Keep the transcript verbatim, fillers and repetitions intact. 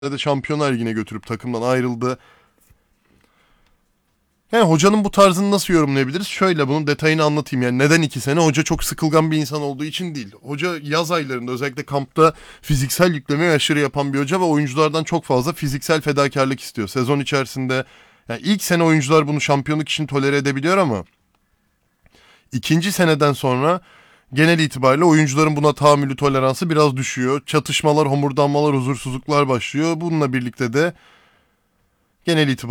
de Şampiyonlar Ligi'ne götürüp takımdan ayrıldı. Yani hocanın bu tarzını nasıl yorumlayabiliriz? Şöyle bunun detayını anlatayım. Yani neden iki sene? Hoca çok sıkılgan bir insan olduğu için değil. Hoca yaz aylarında özellikle kampta fiziksel yüklemeyi aşırı yapan bir hoca ve oyunculardan çok fazla fiziksel fedakarlık istiyor. Sezon içerisinde yani ilk sene oyuncular bunu şampiyonluk için tolere edebiliyor ama ikinci seneden sonra genel itibariyle oyuncuların buna tahammülü, toleransı biraz düşüyor. Çatışmalar, homurdanmalar, huzursuzluklar başlıyor. Bununla birlikte de genel itibariyle